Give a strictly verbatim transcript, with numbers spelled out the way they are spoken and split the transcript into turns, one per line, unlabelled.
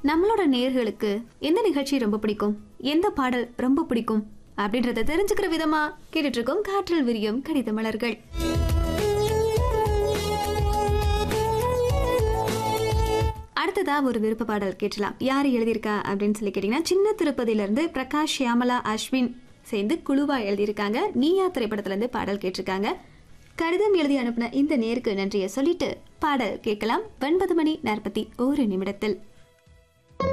நம்மளோட நேயர்களுக்கு எந்த நிகழ்ச்சி ரொம்ப பிடிக்கும், எந்த பாடல் ரொம்ப பிடிக்கும் அப்படின்றத தெரிஞ்சுக்கிற விதமா கேட்டுட்டு இருக்கோம் காற்றில் விரியும் கடித மலர்கள். அடுத்ததா ஒரு விருப்ப பாடல் கேட்டலாம். யார் எழுதியிருக்கா அப்படின்னு சொல்லி கேட்டீங்கன்னா, சின்ன திருப்பதியில இருந்து பிரகாஷ், ஷியாமலா, அஸ்வின் சேர்ந்து குழுவா எழுதியிருக்காங்க. நீயா திரைப்படத்துல இருந்து பாடல் கேட்டிருக்காங்க. கடிதம் எழுதி அனுப்பின இந்த நேருக்கு நன்றியை சொல்லிட்டு பாடல் கேட்கலாம். ஒன்பது மணி நாற்பத்தி ஒரு நிமிடத்தில்.